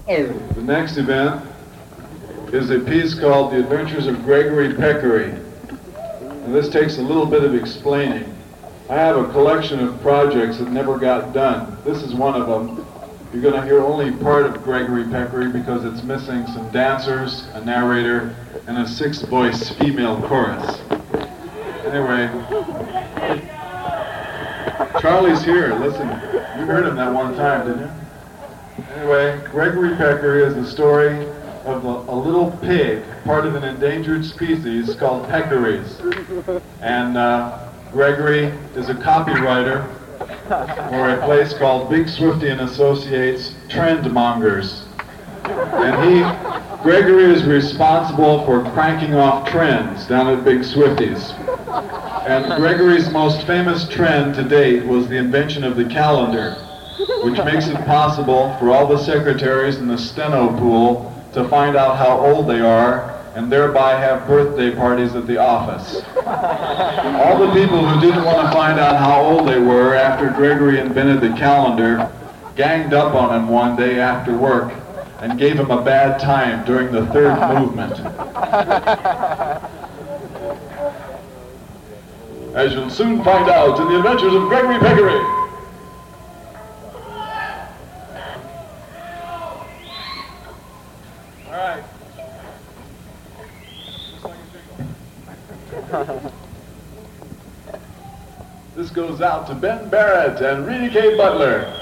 The next event is a piece called The Adventures of Gregory Peccary. And this takes a little bit of explaining. I have a collection of projects that never got done. This is one of them. You're going to hear only part of Gregory Peccary because it's missing some dancers, a narrator, and a six-voice female chorus. Anyway, Charlie's here. Listen, you heard him that one time, didn't you? Anyway, Gregory Peccary is the story of a little pig, part of an endangered species called peccaries. And Gregory is a copywriter for a place called Big Swifty and Associates Trendmongers. And Gregory is responsible for cranking off trends down at Big Swifty's. And Gregory's most famous trend to date was the invention of the calendar, which makes it possible for all the secretaries in the steno pool to find out how old they are and thereby have birthday parties at the office. All the people who didn't want to find out how old they were after Gregory invented the calendar ganged up on him one day after work and gave him a bad time during the third movement. As you'll soon find out in The Adventures of Gregory Peccary. This goes out to Ben Barrett and Rita K. Butler.